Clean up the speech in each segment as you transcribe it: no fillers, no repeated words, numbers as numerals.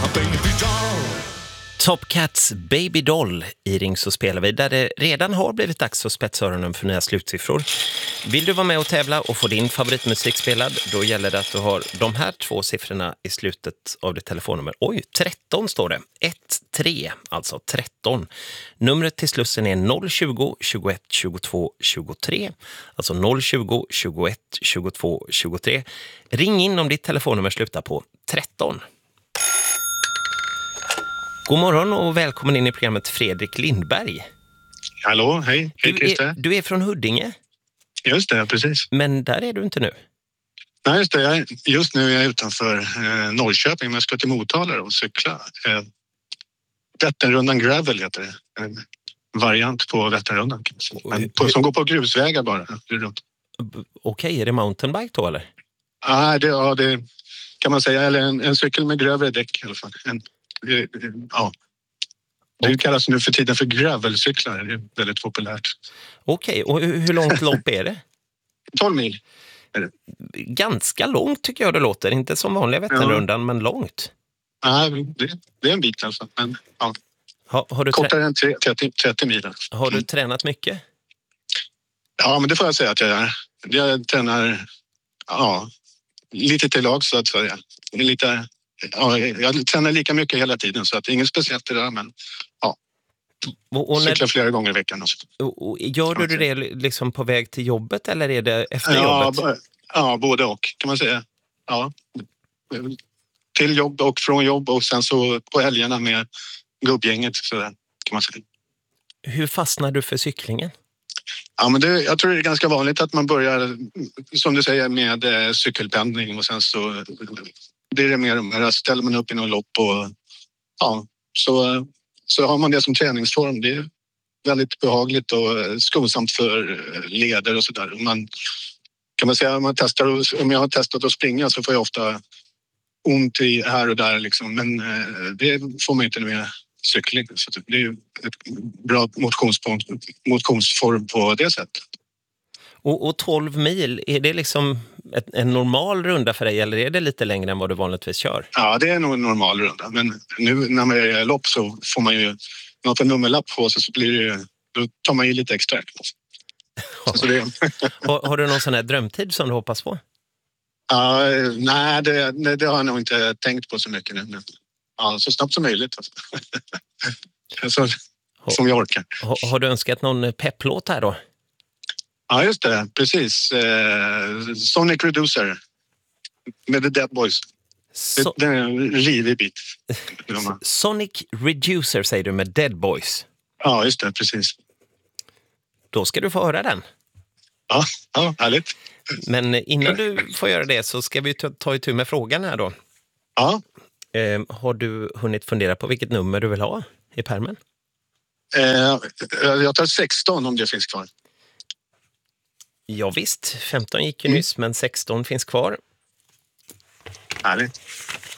baby doll. Top Cats Baby Doll i Ring så spelar vi, där det redan har blivit dags att spetsa öronen för nya slutsiffror. Vill du vara med och tävla och få din favoritmusik spelad, då gäller det att du har de här två siffrorna i slutet av ditt telefonnummer. Oj, 13 står det. 1-3, alltså 13. Numret till Slussen är 020 21 22 23. Alltså 020 21 22 23. Ring in om ditt telefonnummer slutar på 13. God morgon och välkommen in i programmet Fredrik Lindberg. Hallå, hej Christer. Du är från Huddinge. Just det, precis. Men där är du inte nu. Nej, just det. Just nu är jag utanför Norrköping, men jag ska till Motala och cykla. Vätternrundan Gravel heter det. En variant på Vätternrundan. Som går på grusvägar bara. Okej, är det mountainbike då eller? Det kan man säga. Eller en cykel med grövre däck i alla fall. Ja. Det kallas nu för tiden för gravelcyklar. Det är väldigt populärt. Okej, och hur långt lopp är det? 12 mil. Är det. Ganska långt tycker jag det låter. Inte som vanliga Vätternrundan, men långt. Nej, det är en bit alltså. Men, ja. Har du kortare än 30 mil. Har du tränat mycket? Ja, men det får jag säga att jag gör. Jag tränar lite till lag så att säga. Jag tränar lika mycket hela tiden så att det är inget speciellt i det där, men cyklar flera gånger i veckan. Och gör du det liksom på väg till jobbet eller är det efter jobbet? Ja, både och kan man säga. Ja, till jobb och från jobb och sen så på helgerna med gubbgänget så där, kan man säga. Hur fastnar du för cyklingen? Ja, men jag tror det är ganska vanligt att man börjar, som du säger, med cykelpendling och sen så blir det mer och mer. Ställer man upp i någon lopp och så har man det som träningsform. Det är väldigt behagligt och skonsamt för leder och sådär. Kan man säga, om jag har testat att springa så får jag ofta ont i här och där liksom. Men det får man inte med cykling. Så det är ju ett bra motionsform på det sättet. Och 12 mil, är det liksom en normal runda för dig eller är det lite längre än vad du vanligtvis kör? Ja, det är nog en normal runda. Men nu när man är lopp så får man ju något nummerlapp på sig så blir det, då tar man ju lite extra. Så det... har du någon sån här drömtid som du hoppas på? Nej, det har jag nog inte tänkt på så mycket nu. Men, så snabbt som möjligt. Som jag orkar. Har du önskat någon pepplåt här då? Ja, just det. Precis. Sonic Reducer med The Dead Boys. Det är en rivig bit. Sonic Reducer säger du med Dead Boys. Ja, just det. Precis. Då ska du få höra den. Ja, härligt. Men innan du får göra det så ska vi ta itu med frågan här då. Ja. Har du hunnit fundera på vilket nummer du vill ha i pärmen? Jag tar 16 om det finns kvar. Ja visst, 15 gick ju nyss men 16 finns kvar. Härligt.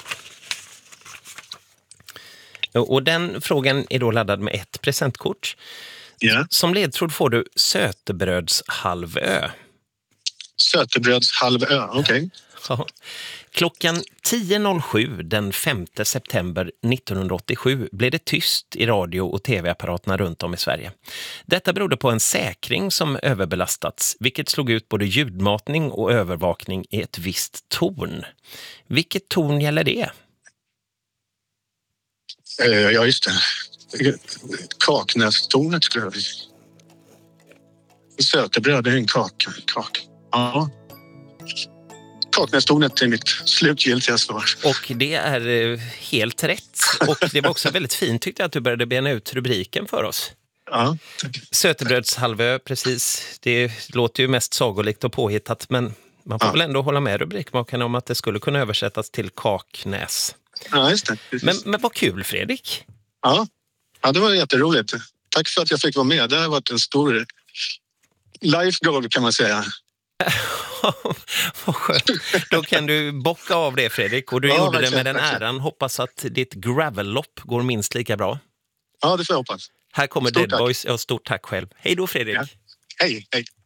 Och den frågan är då laddad med ett presentkort. Yeah. Som ledtråd får du Sötebrödshalvö. Sötebrödshalvö, okej. Ja. Klockan 10.07 den 5 september 1987 blev det tyst i radio- och tv-apparaterna runt om i Sverige. Detta berodde på en säkring som överbelastats, vilket slog ut både ljudmatning och övervakning i ett visst torn. Vilket torn gäller det? Ja, just det. Kaknästornet skulle jag vilja. Sötebröd är en kak. Ja. Kaknästornet är mitt slutgiltiga svar. Och det är helt rätt. Och det var också väldigt fint tyckte jag att du började bena ut rubriken för oss. Ja, tack. Sötebrödshalvö, precis. Det låter ju mest sagolikt och påhittat, men man får väl ändå hålla med rubrikmakarna om att det skulle kunna översättas till Kaknäs. Ja, just det. Men vad kul, Fredrik. Ja, det var jätteroligt. Tack för att jag fick vara med. Det har varit en stor life goal kan man säga. Vad skönt. Då kan du bocka av det, Fredrik. Och du gjorde det med den äran. Hoppas att ditt gravel-lopp går minst lika bra. Ja, det får jag hoppas. Här kommer Dead Boys. Ja, stort tack själv. Hej då, Fredrik. Ja. Hej.